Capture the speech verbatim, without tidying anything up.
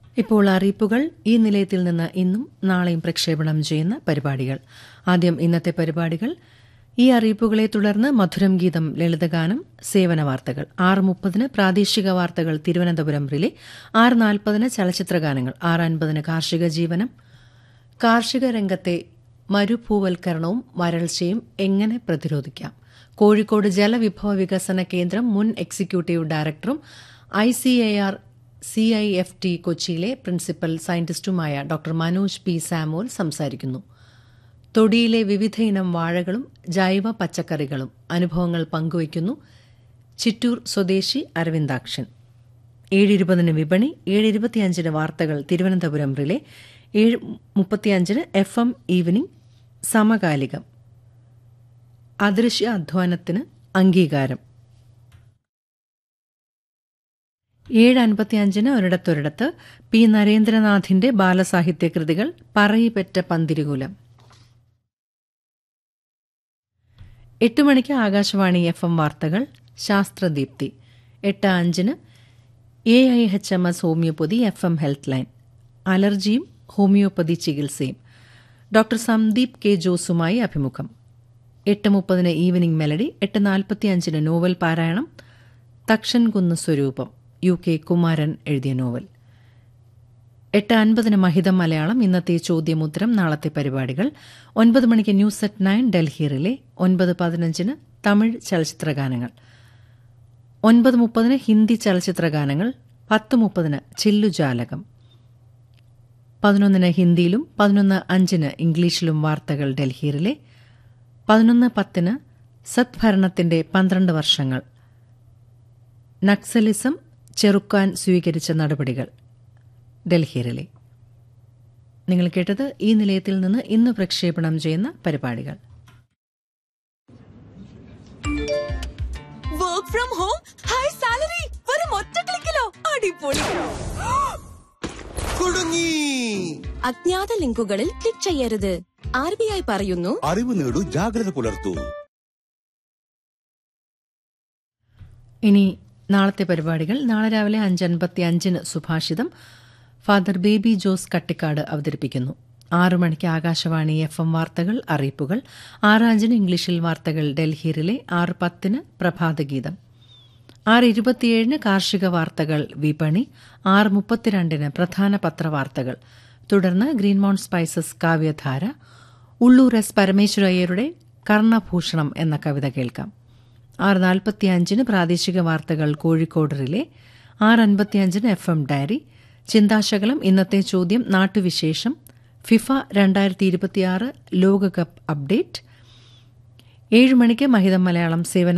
ഇപ്പോൾ അറിയിപ്പുകൾ. ഈ നിലയത്തിൽ നിന്ന് ഇന്നും നാളെയും പ്രക്ഷേപണം ചെയ്യുന്ന പരിപാടികൾ. ആദ്യം ഇന്നത്തെ പരിപാടികൾ. ഈ അറിയിപ്പുകളെ തുടർന്ന് മധുരം ഗീതം, ലളിതഗാനം, സേവന വാർത്തകൾ. ആറ് മുപ്പതിന് പ്രാദേശിക വാർത്തകൾ തിരുവനന്തപുരം റിലേ. ആറ് നാൽപ്പതിന് ചലച്ചിത്രഗാനങ്ങൾ. ആറ് അൻപതിന് കാർഷിക ജീവനം. കാർഷിക രംഗത്തെ മരുഭൂവൽക്കരണവും വരൾച്ചയും എങ്ങനെ പ്രതിരോധിക്കാം? കോഴിക്കോട് ജലവിഭവ വികസന കേന്ദ്രം മുൻ എക്സിക്യൂട്ടീവ് ഡയറക്ടറും I C A R C I F T കൊച്ചിയിലെ principal സയന്റിസ്റ്റുമായ doctor Manoj P Samuel സംസാരിക്കുന്നു. തൊടിയിലെ വിവിധയിനം വാഴകളും ജൈവ പച്ചക്കറികളും അനുഭവങ്ങൾ പങ്കുവയ്ക്കുന്നു ചിറ്റൂർ സ്വദേശി അരവിന്ദാക്ഷൻ. ഏഴ് ഇരുപതിന് വിപണി. ഏഴ് ഇരുപത്തിയഞ്ചിന് വാർത്തകൾ തിരുവനന്തപുരം റിലേ. ഏഴ് മുപ്പത്തിയഞ്ചിന് എഫ് എം ഈവനിംഗ് സമകാലികം. അദൃശ്യ അധ്വാനത്തിന് അംഗീകാരം. ഏഴ് അൻപത്തിയഞ്ചിന് ഒരിടത്തൊരിടത്ത് പി നരേന്ദ്രനാഥിന്റെ ബാലസാഹിത്യ കൃതികൾ. പറയിപെറ്റ പന്തിരുകുലം. എട്ട് മണിക്ക് ആകാശവാണി എഫ് എം വാർത്തകൾ ശാസ്ത്രദീപ്തി. എട്ട് അഞ്ചിന് A I H M S homeopathy F M health line. അലർജിയും homeopathy ചികിത്സയും. ഡോക്ടർ സന്ദീപ് കെ ജോസുമായി അഭിമുഖം. എട്ട് മുപ്പതിന് ഈവനിംഗ് മെലഡി. എട്ട് നാൽപ്പത്തിയഞ്ചിന് നോവൽ പാരായണം. തക്ഷൻ കുന്ന് സ്വരൂപം, യു കെ കുമാരൻ എഴുതിയ നോവൽ. എട്ട് അൻപതിന് മഹിതം മലയാളം. ഇന്നത്തെ ചോദ്യമുത്തരം, നാളത്തെ പരിപാടികൾ. ഒൻപത് മണിക്ക് news at nine Delhi relay. ഒൻപത് പതിനഞ്ചിന് തമിഴ് ചലച്ചിത്രഗാനങ്ങൾ. ഒൻപത് മുപ്പതിന് ഹിന്ദി ചലച്ചിത്രഗാനങ്ങൾ. പത്ത് മുപ്പതിന് ചില്ലുജാലകം. പതിനൊന്നിന് ഹിന്ദിയിലും പതിനൊന്ന് അഞ്ചിന് ഇംഗ്ലീഷിലും വാർത്തകൾ ഡൽഹി റിലേ. പതിനൊന്ന് പത്തിന് സദ്ഭരണത്തിന്റെ പന്ത്രണ്ട് വർഷങ്ങൾ, നക്സലിസം ചെറുക്കാൻ സ്വീകരിച്ച നടപടികൾ ഡൽഹി റിലേ. നിങ്ങൾ കേട്ടത് ഈ നിലയത്തിൽ നിന്ന് ഇന്ന് പ്രക്ഷേപണം ചെയ്യുന്ന പരിപാടികൾ. Work from home, high salary, വെറും ഒറ്റ ക്ലിക്കിലോ. അടിപൊളി. കുടുങ്ങി. അജ്ഞാത ലിങ്കുകളിൽ ക്ലിക്ക് ചെയ്യരുത്. ആർ ബി ഐ പറയുന്നു, അറിവ് നേടൂ, ജാഗ്രത പുലർത്തൂ. ഇനി നാളത്തെ പരിപാടികൾ. നാളെ രാവിലെ അഞ്ചൻപത്തി അഞ്ചിന് സുഭാഷിതം ഫാദർ ബേബി ജോസ് കട്ടിക്കാട് അവതരിപ്പിക്കുന്നു. ആറു മണിക്ക് ആകാശവാണി എഫ് എം വാർത്തകൾ, അറിയിപ്പുകൾ. ആറ് അഞ്ചിന് ഇംഗ്ലീഷിൽ വാർത്തകൾ ഡൽഹി റിലേ. ആറ് പത്തിന് പ്രഭാതഗീതം. ആറ് ഇരുപത്തിയേഴിന് കാർഷിക വാർത്തകൾ വിപണി. ആറ് മുപ്പത്തിരണ്ടിന് പ്രധാന പത്രവാർത്തകൾ. തുടർന്ന് ഗ്രീൻ മൗണ്ട് സ്പൈസസ് കാവ്യധാര. ഉള്ളൂർ എസ് പരമേശ്വരയ്യരുടെ കർണഭൂഷണം എന്ന കവിത കേൾക്കാം. ആറ് നാൽപ്പത്തിയഞ്ചിന് പ്രാദേശിക വാർത്തകൾ കോഴിക്കോട് റിലേ. ആറ് അൻപത്തിയഞ്ചിന് എഫ് എം ഡയറി. ചിന്താശകലം, ഇന്നത്തെ ചോദ്യം, നാട്ടുവിശേഷം, ഫിഫ രണ്ടായിരത്തി ഇരുപത്തിയാറ് ലോകകപ്പ് അപ്ഡേറ്റ്. ഏഴ് മണിക്ക് മഹിതം മലയാളം സേവന